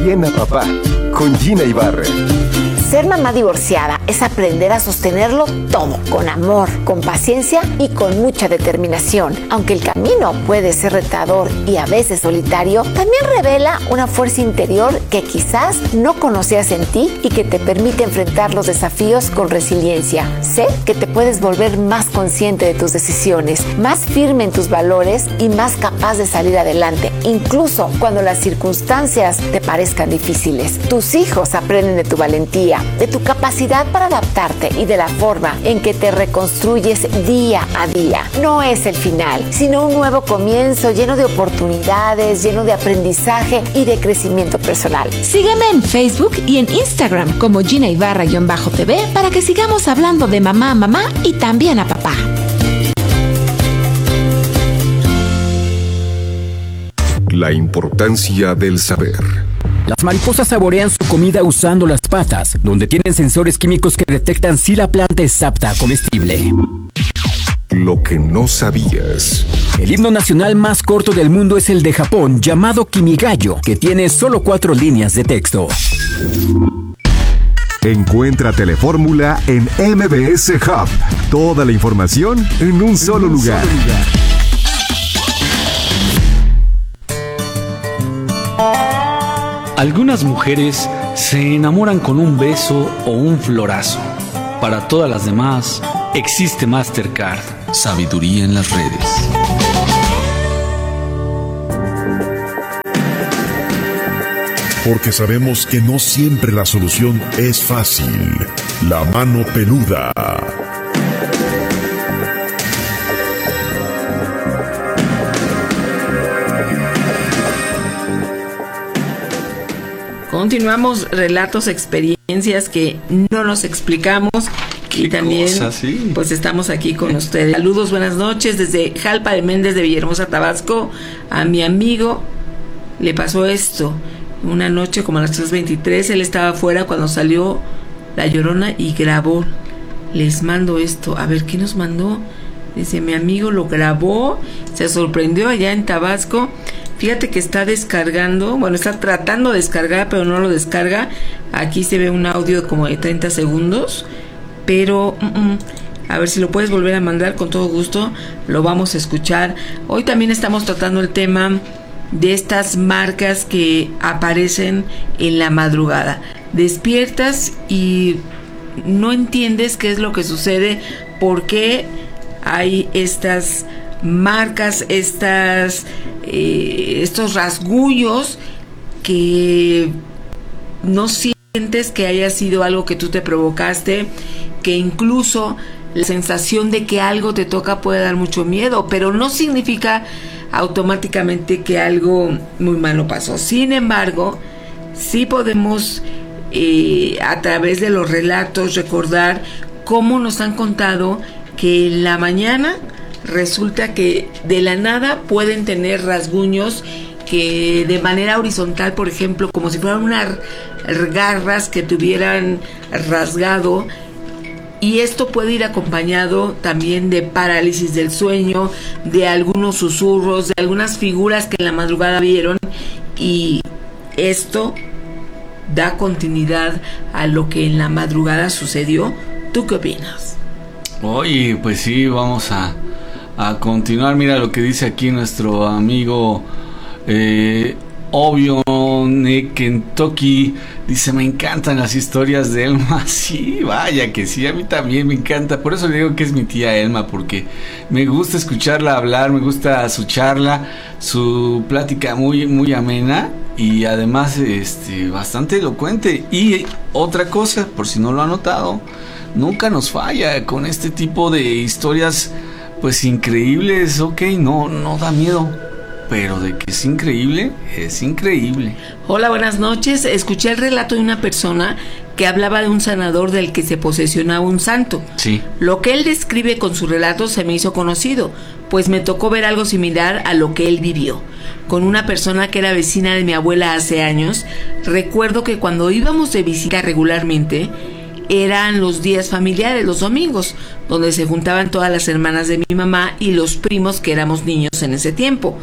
bien a papá con Gina Ibarra. Ser mamá divorciada es aprender a sostenerlo todo, con amor, con paciencia y con mucha determinación. Aunque el camino puede ser retador y a veces solitario, también revela una fuerza interior que quizás no conocías en ti y que te permite enfrentar los desafíos con resiliencia. Sé que te puedes volver más consciente de tus decisiones, más firme en tus valores y más capaz de salir adelante, incluso cuando las circunstancias te parezcan difíciles. Tus hijos aprenden de tu valentía, de tu capacidad para adaptarte y de la forma en que te reconstruyes día a día. No es el final, sino un nuevo comienzo lleno de oportunidades, lleno de aprendizaje y de crecimiento personal. Sígueme en Facebook y en Instagram como Gina Ibarra-TV para que sigamos hablando de mamá a mamá y también a papá. La importancia del saber. Las mariposas saborean su comida usando las patas, donde tienen sensores químicos que detectan si la planta es apta a comestible. Lo que no sabías. El himno nacional más corto del mundo es el de Japón, llamado Kimigayo, que tiene solo 4 líneas de texto. Encuentra Telefórmula en MBS Hub. Toda la información en un solo lugar. Algunas mujeres se enamoran con un beso o un florazo. Para todas las demás, existe Mastercard. Sabiduría en las redes. Porque sabemos que no siempre la solución es fácil. La mano peluda. Continuamos, relatos, experiencias que no nos explicamos. Y también, sí, pues estamos aquí con ustedes. Saludos, buenas noches. Desde Jalpa de Méndez de Villahermosa, Tabasco, a mi amigo le pasó esto. Una noche como a las 3:23, él estaba afuera cuando salió La Llorona y grabó. Les mando esto. A ver, ¿qué nos mandó? Dice, mi amigo lo grabó, se sorprendió allá en Tabasco. Fíjate que está descargando, bueno, está tratando de descargar, pero no lo descarga. Aquí se ve un audio como de 30 segundos, pero a ver si lo puedes volver a mandar, con todo gusto lo vamos a escuchar. Hoy también estamos tratando el tema de estas marcas que aparecen en la madrugada. Despiertas y no entiendes qué es lo que sucede, por qué hay estas marcas, estos rasguños que no sientes que haya sido algo que tú te provocaste, que incluso la sensación de que algo te toca puede dar mucho miedo, pero no significa automáticamente que algo muy malo pasó. Sin embargo, sí podemos a través de los relatos recordar cómo nos han contado que en la mañana resulta que de la nada pueden tener rasguños que de manera horizontal, por ejemplo, como si fueran unas garras que tuvieran rasgado, y esto puede ir acompañado también de parálisis del sueño, de algunos susurros, de algunas figuras que en la madrugada vieron, y esto da continuidad a lo que en la madrugada sucedió. ¿Tú qué opinas? Oye, pues sí, vamos a continuar. Mira lo que dice aquí nuestro amigo Obvio Kentucky. Dice, me encantan las historias de Elma. Sí, vaya que sí, a mí también me encanta. Por eso le digo que es mi tía Elma, porque me gusta escucharla hablar, me gusta su charla, su plática muy, muy amena, y además bastante elocuente. Y otra cosa, por si no lo ha notado, nunca nos falla con este tipo de historias pues increíbles. Ok, no da miedo, pero de que es increíble, es increíble. Hola, buenas noches. Escuché el relato de una persona que hablaba de un sanador del que se posesionaba un santo. Sí. Lo que él describe con su relato se me hizo conocido, pues me tocó ver algo similar a lo que él vivió. Con una persona que era vecina de mi abuela hace años, recuerdo que cuando íbamos de visita regularmente, eran los días familiares, los domingos, donde se juntaban todas las hermanas de mi mamá y los primos que éramos niños en ese tiempo.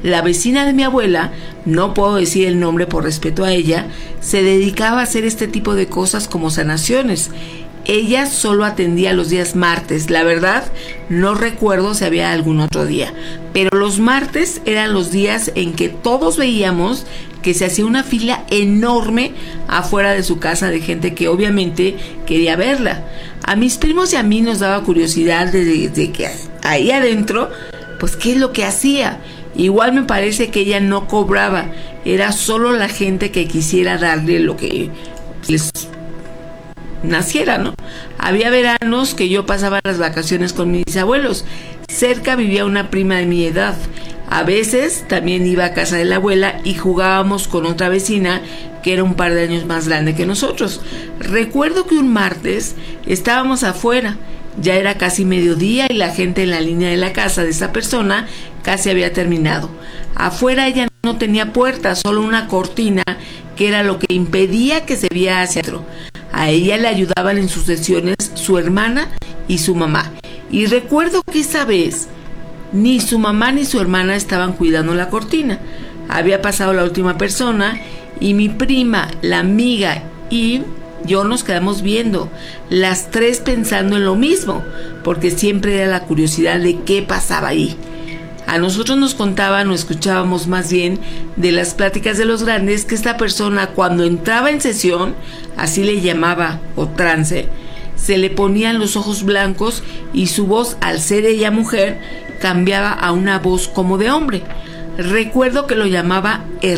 La vecina de mi abuela, no puedo decir el nombre por respeto a ella, se dedicaba a hacer este tipo de cosas como sanaciones. Ella solo atendía los días martes. La verdad, no recuerdo si había algún otro día, pero los martes eran los días en que todos veíamos que se hacía una fila enorme afuera de su casa de gente que obviamente quería verla. A mis primos y a mí nos daba curiosidad de que ahí adentro, pues qué es lo que hacía. Igual me parece que ella no cobraba, era solo la gente que quisiera darle lo que les naciera, ¿no? Había veranos que yo pasaba las vacaciones con mis abuelos. Cerca vivía una prima de mi edad. A veces también iba a casa de la abuela y jugábamos con otra vecina que era un par de años más grande que nosotros. Recuerdo que un martes estábamos afuera, ya era casi mediodía y la gente en la línea de la casa de esa persona casi había terminado. Afuera ella no tenía puerta, solo una cortina que era lo que impedía que se viera hacia adentro. A ella le ayudaban en sus sesiones su hermana y su mamá. Y recuerdo que esa vez ni su mamá ni su hermana estaban cuidando la cortina. Había pasado la última persona y mi prima, la amiga y yo nos quedamos viendo, las tres pensando en lo mismo, porque siempre era la curiosidad de qué pasaba ahí. A nosotros nos contaban o escuchábamos más bien de las pláticas de los grandes que esta persona cuando entraba en sesión, así le llamaba, o trance, se le ponían los ojos blancos y su voz, al ser ella mujer, cambiaba a una voz como de hombre. Recuerdo que lo llamaba